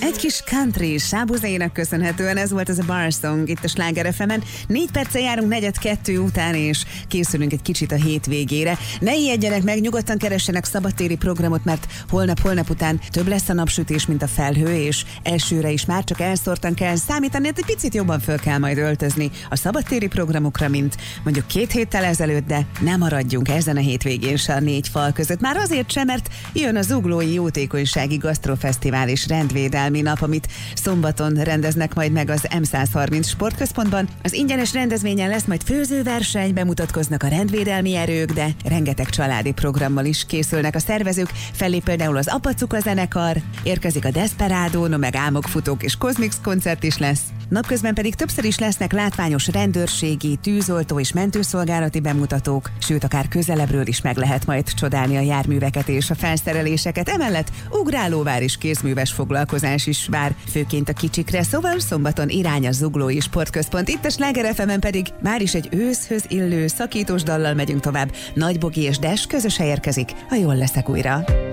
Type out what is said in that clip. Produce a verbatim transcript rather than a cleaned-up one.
Egy kis country sábuzének köszönhetően ez volt az a Bar Song itt a Sláger ef emen. Négy perccel járunk negyed kettő után, és készülünk egy kicsit a hétvégére. Ne ijedjenek meg, nyugodtan keressenek szabadtéri programot, mert holnap-holnap után több lesz a napsütés, mint a felhő, és elsőre is már csak elszórtan kell számítani, hát egy picit jobban föl kell majd öltözni a szabadtéri programokra, mint mondjuk két héttel ezelőtt, de nem maradjunk ezen a hétvégén se a négy fal között. Már azért sem, mert jön a Zuglói Jótékonysági Gasztrofesztivál és Rendvédelmi Nap, amit szombaton rendeznek majd meg az em száz harminc sportközpontban. Az ingyenes rendezvényen lesz majd főzőverseny, bemutatkoznak a rendvédelmi erők, de rengeteg családi programmal is készülnek a szervezők. Fellép például az Apacuka zenekar, érkezik a Desperado, no meg Álmokfutók és Cosmix koncert is lesz. Napközben pedig többször is lesznek látványos rendőrségi, tűzoltó és mentőszolgálati bemutatók, sőt akár közelebbről is meg lehet majd csodálni a járműveket és a felszereléseket. Emellett ugrálóvár és kézműves foglalkozás is vár, főként a kicsikre, szóval szombaton irány a Zuglói Sportközpont. Itt a Sláger ef emen pedig már is egy őszhöz illő szakítós dallal megyünk tovább. Nagy Bogi és Des közösen érkezik, ha jól leszek újra.